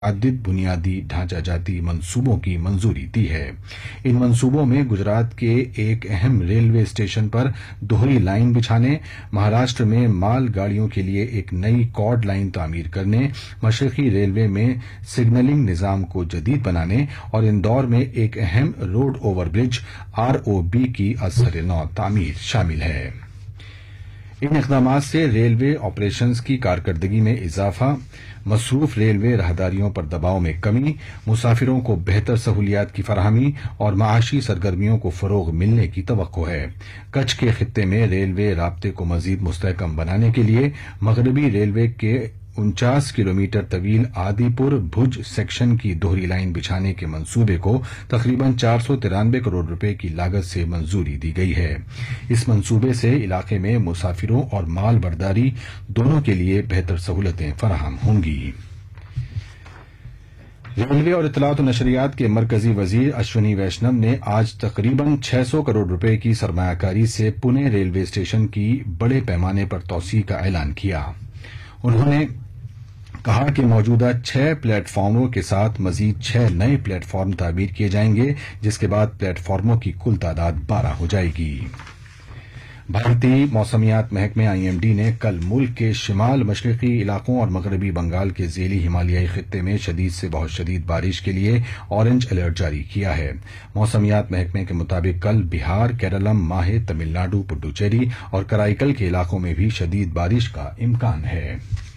متعدد بنیادی ڈھانچہ جاتی منصوبوں کی منظوری دی ہے۔ ان منصوبوں میں گجرات کے ایک اہم ریلوے اسٹیشن پر دوہری لائن بچھانے، مہاراشٹر میں مال گاڑیوں کے لیے ایک نئی کارڈ لائن تعمیر کرنے، مشرقی ریلوے میں سگنلنگ نظام کو جدید بنانے اور اندور میں ایک اہم روڈ اوور برج ROB کی ازسر نو تعمیر شامل ہے۔ ان اقدامات سے ریلوے آپریشنز کی کارکردگی میں اضافہ، مصروف ریلوے راہداریوں پر دباؤ میں کمی، مسافروں کو بہتر سہولیات کی فراہمی اور معاشی سرگرمیوں کو فروغ ملنے کی توقع ہے۔ کچھ کے خطے میں ریلوے رابطے کو مزید مستحکم بنانے کے لیے مغربی ریلوے کے 49 کلومیٹر طویل آدی پور بھج سیکشن کی دوہری لائن بچھانے کے منصوبے کو تقریباً 493 کروڑ روپے کی لاگت سے منظوری دی گئی ہے۔ اس منصوبے سے علاقے میں مسافروں اور مال برداری دونوں کے لیے بہتر سہولتیں فراہم ہوں گی۔ ریلوے اور اطلاعات و نشریات کے مرکزی وزیر اشونی ویشنو نے آج تقریباً 600 کروڑ روپے کی سرمایہ کاری سے پونے ریلوے اسٹیشن کی بڑے پیمانے پر توسیع کا اعلان کیا۔ انہوں نے کہا کہ موجودہ 6 پلیٹ فارموں کے ساتھ مزید 6 نئے پلیٹ فارم تعمیر کیے جائیں گے، جس کے بعد پلیٹ فارموں کی کل تعداد 12 ہو جائے گی۔ بھارتی موسمیات محکمہ IMD نے کل ملک کے شمال مشرقی علاقوں اور مغربی بنگال کے ذیلی ہمالیائی خطے میں شدید سے بہت شدید بارش کے لیے اورنج الرٹ جاری کیا ہے۔ موسمیات محکمے کے مطابق کل بہار، کیرالم، ماہے، تمل ناڈو، پڈوچیری اور کرائی کے علاقوں میں بھی شدید بارش کا امکان ہے۔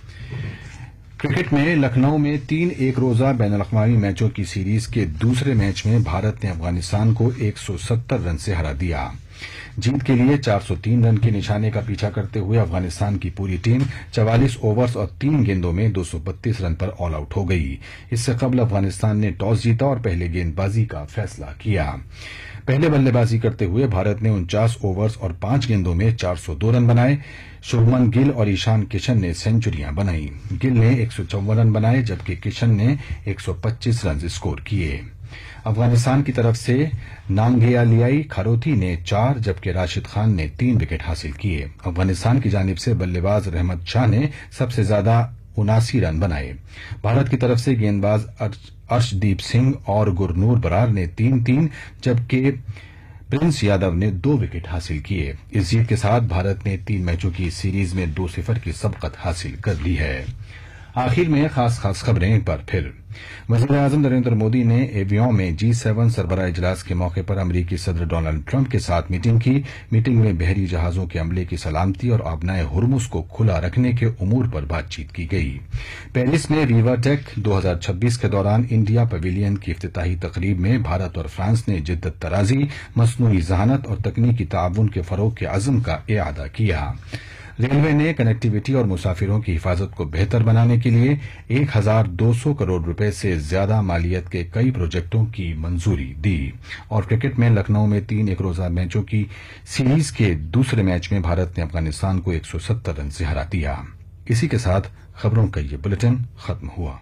کرکٹ میں لکھنؤ میں 3 ایک روزہ بین الاقوامی میچوں کی سیریز کے دوسرے میچ میں بھارت نے افغانستان کو 170 رن سے ہرا دیا۔ جیت کے لیے 403 رن کے نشانے کا پیچھا کرتے ہوئے افغانستان کی پوری ٹیم 44 اوورز اور 3 گیندوں میں 232 رن پر آل آؤٹ ہو گئی۔ اس سے قبل افغانستان نے ٹاس جیتا اور پہلے گیند بازی کا فیصلہ کیا۔ پہلے بلے بازی کرتے ہوئے بھارت نے 49 اوورز اور 5 گیندوں میں 402 رن بنائے۔ شبھمن گل اور ایشان کشن نے سینچریاں بنائیں۔ گل نے 154 رن بنائے جبکہ کشن نے 125 رن اسکور کیے۔ افغانستان کی طرف سے نانگیالیائی کھاروتھی نے 4 جبکہ راشد خان نے 3 وکٹ حاصل کیے۔ افغانستان کی جانب سے بلے باز رحمت شاہ نے سب سے زیادہ 79 رن بنائے۔ بھارت کی طرف سے گیند باز ارشدیپ سنگھ اور گرنور برار نے 3 جبکہ پرنس یادو نے 2 وکٹ حاصل کیے۔ اس جیت کے ساتھ بھارت نے 3 میچوں کی سیریز میں 2-0 کی سبقت حاصل کر لی ہے۔ آخر میں خاص خبریں ایک بار پھر۔ وزیر اعظم نریندر مودی نے ایویون میں G7 سربراہ اجلاس کے موقع پر امریکی صدر ڈونلڈ ٹرمپ کے ساتھ میٹنگ کی۔ میٹنگ میں بحری جہازوں کے عملے کی سلامتی اور آبنائے ہرمز کو کھلا رکھنے کے امور پر بات چیت کی گئی۔ پیرس میں ریوا ٹیک 2026 کے دوران انڈیا پویلین کی افتتاحی تقریب میں بھارت اور فرانس نے جدت طرازی، مصنوعی ذہانت اور تکنیکی تعاون کے فروغ کے عزم کا اعادہ کیا۔ ریلوے نے کنیکٹیوٹی اور مسافروں کی حفاظت کو بہتر بنانے کے لیے 1200 کروڑ روپے سے زیادہ مالیت کے کئی پروجیکٹوں کی منظوری دی۔ اور کرکٹ میں لکھنؤ میں 3 ایک روزہ میچوں کی سیریز کے دوسرے میچ میں بھارت نے افغانستان کو 170 رن سے ہرا دیا۔ اسی کے ساتھ خبروں کا یہ بلیٹن ختم ہوا۔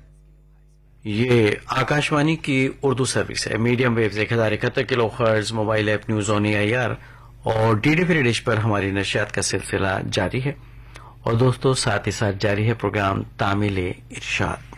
یہ آکاشوانی کی اردو سروس ہے۔ Medium views 1071 kilo hertz, mobile app news on AIR اور DD فری ڈش پر ہماری نشریات کا سلسلہ جاری ہے۔ اور دوستو ساتھ ہی ساتھ جاری ہے پروگرام تعمیل ارشاد۔